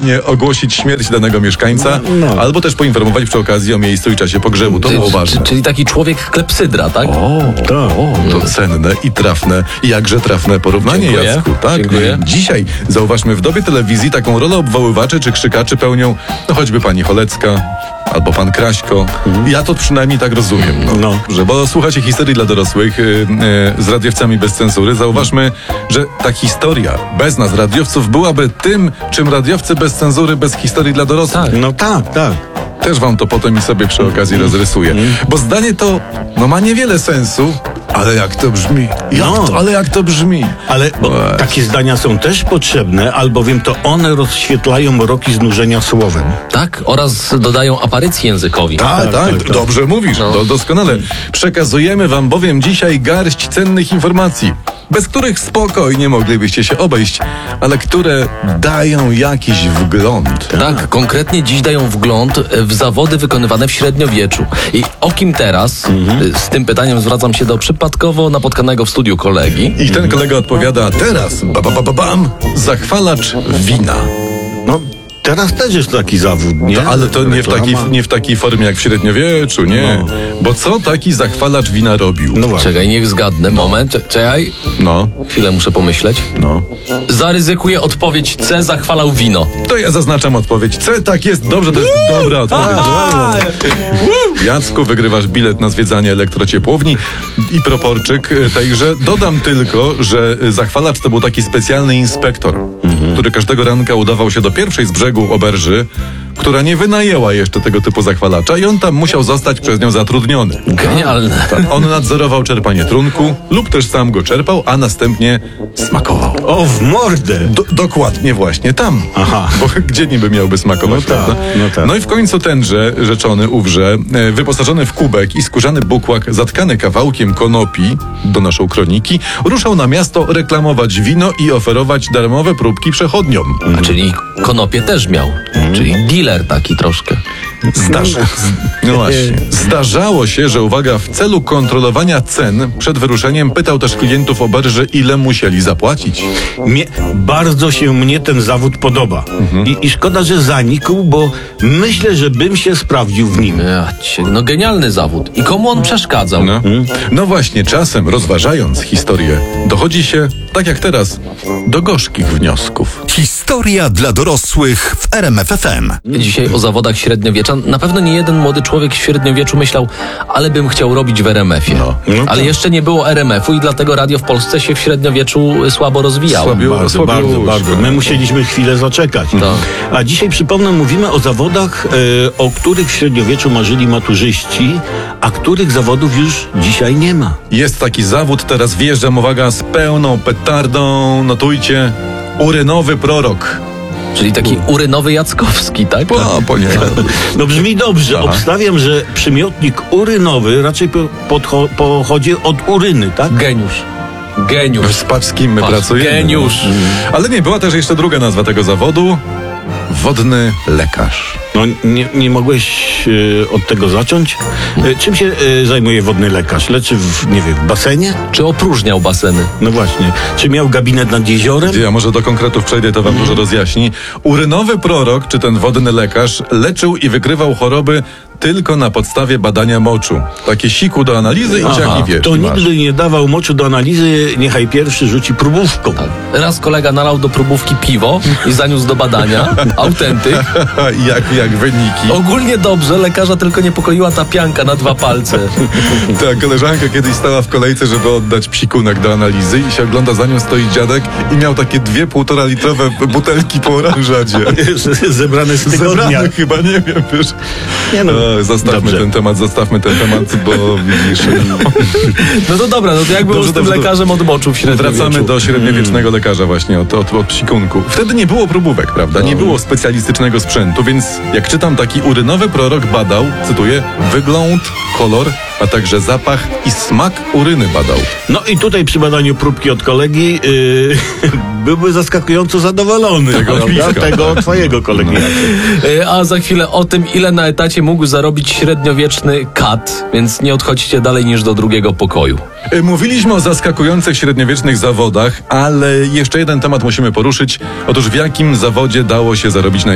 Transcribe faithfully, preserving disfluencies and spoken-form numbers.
oficjalnie ogłosić śmierć danego mieszkańca, No, no. albo też poinformować przy okazji o miejscu i czasie pogrzebu. To było ważne. Czyli taki człowiek klepsydra, tak? O, Tak. to cenne i trafne, i jakże trafne porównanie, Dziękuję. Jacku. Tak? Dziękuję. Dzisiaj, zauważmy, w dobie telewizji taką rolę obwoływaczy czy krzykaczy pełnią no choćby pani Cholecka, albo pan Kraśko. Ja to przynajmniej tak rozumiem. No. No. Że, bo słuchacie historii dla dorosłych yy, yy, z radiowcami bez cenzury. Zauważmy, że ta historia bez nas, radiowców, byłaby tym, czym radiowcy bez cenzury, bez historii dla dorosłych. Tak. No tak, tak. Też wam to potem i sobie przy okazji rozrysuję. Bo zdanie to no, ma niewiele sensu, ale jak to brzmi? Jak No. to, ale jak to brzmi? Ale bo Właśnie. takie zdania są też potrzebne, albowiem to one rozświetlają mroki znużenia słowem. Tak? Oraz dodają aparycji językowi. Tak, tak, tak, tak. dobrze mówisz, No. do, doskonale. Przekazujemy wam bowiem dzisiaj garść cennych informacji, bez których spokojnie moglibyście się obejść, ale które dają jakiś wgląd. Tak, konkretnie dziś dają wgląd w zawody wykonywane w średniowieczu. I o kim teraz? Z tym pytaniem zwracam się do przypadkowo napotkanego w studiu kolegi. I ten kolega odpowiada teraz, ba, ba, ba, ba, bam, zachwalacz wina. No, teraz też jest taki zawód, nie? To, ale to nie w, takiej, Reklama. nie w takiej formie jak w średniowieczu, nie. No. Bo co taki zachwalacz wina robił? No właśnie. Czekaj, niech zgadnę. Moment, czekaj. No, Chwilę muszę pomyśleć. no. Zaryzykuję odpowiedź C, zachwalał wino. To ja zaznaczam odpowiedź C, tak jest, dobrze, to jest dobra odpowiedź. Jacku, wygrywasz bilet na zwiedzanie elektrociepłowni i proporczyk tejże. Dodam tylko, że zachwalacz to był taki specjalny inspektor, który każdego ranka udawał się do pierwszej z brzegu oberży, która nie wynajęła jeszcze tego typu zachwalacza i on tam musiał zostać przez nią zatrudniony. Genialne. On nadzorował czerpanie trunku lub też sam go czerpał, a następnie smakował. O, w mordę! Do, dokładnie właśnie tam. Aha. Bo gdzie niby miałby smakować, No tak, prawda? no tak. No i w końcu tenże rzeczony ówrze, e, wyposażony w kubek i skórzany bukłak zatkany kawałkiem konopi, donoszą kroniki, ruszał na miasto reklamować wino i oferować darmowe próbki przechodniom. A czyli konopie też miał. Czyli dealer taki troszkę. Zdarza, no właśnie. Zdarzało się, że uwaga, w celu kontrolowania cen przed wyruszeniem pytał też klientów oberży, ile musieli zapłacić. Mnie, bardzo się mnie ten zawód podoba. I, I szkoda, że zanikł, bo myślę, że bym się sprawdził w nim. Ja cię, no genialny zawód. I komu on przeszkadzał? No. no właśnie, czasem rozważając historię, dochodzi się, tak jak teraz, do gorzkich wniosków. Historia dla dorosłych w R M F F M. Dzisiaj o zawodach średniowiecza. Na pewno nie jeden młody człowiek w średniowieczu myślał, ale bym chciał robić w R M F-ie. No. No ale tak. jeszcze nie było R M F-u i dlatego radio w Polsce się w średniowieczu słabo rozwijało. Słabiu- Bardzo, słabiutko. bardzo, bardzo. My musieliśmy chwilę zaczekać. Tak. A dzisiaj, przypomnę, mówimy o zawodach, e, o których w średniowieczu marzyli maturzyści, a których zawodów już dzisiaj nie ma. Jest taki zawód, teraz wjeżdżam, uwaga, z pełną petardą, notujcie, urynowy prorok. Czyli taki urynowy Jackowski, tak? Po, po nie. No brzmi dobrze. Aha. Obstawiam, że przymiotnik urynowy raczej po, podcho- pochodzi od uryny, tak? Geniusz. Geniusz. Spacz, z kim my Patrz, pracujemy. geniusz. Ale nie, była też jeszcze druga nazwa tego zawodu. Wodny lekarz. No nie, nie mogłeś e, od tego zacząć? E, czym się e, zajmuje wodny lekarz? Leczy w, nie wiem, w basenie? Czy opróżniał baseny? No właśnie. Czy miał gabinet nad jeziorem? Ja może do konkretów przejdę, to wam dużo rozjaśni. Urynowy prorok, czy ten wodny lekarz, leczył i wykrywał choroby tylko na podstawie badania moczu. Takie siku do analizy i Aha, ciach i wiesz. to i masz. nigdy nie dawał moczu do analizy, niechaj pierwszy rzuci próbówką. Raz kolega nalał do próbówki piwo i zaniósł do badania. Autentyk. jak, jak wyniki. Ogólnie dobrze, lekarza tylko niepokoiła ta pianka na dwa palce. Ta koleżanka kiedyś stała w kolejce, żeby oddać psikunek do analizy i się ogląda, za nią stoi dziadek i miał takie dwie półtora litrowe butelki po oranżadzie. Zebrane z tygodnia. Zebrane chyba, nie wiem, wiesz. Nie no, E, Zostawmy dobrze. ten temat, zostawmy ten temat, bo widzisz... No to dobra, no to jak było Dobrze, z tym dobrze, lekarzem od moczu w średniowieczu? Wracamy do średniowiecznego lekarza właśnie, od, od, od psikunku. Wtedy nie było próbówek, prawda? Nie było specjalistycznego sprzętu, więc jak czytam, taki urynowy prorok badał, cytuję, wygląd, kolor, a także zapach i smak uryny badał. No i tutaj przy badaniu próbki od kolegi yy, byłby zaskakująco zadowolony Tego prawda? piwka. tego twojego kolegi. E, A za chwilę o tym, ile na etacie mógł zarobić średniowieczny kat, więc nie odchodźcie dalej niż do drugiego pokoju. Y, Mówiliśmy o zaskakujących średniowiecznych zawodach, ale jeszcze jeden temat musimy poruszyć. Otóż w jakim zawodzie dało się zarobić najwięcej?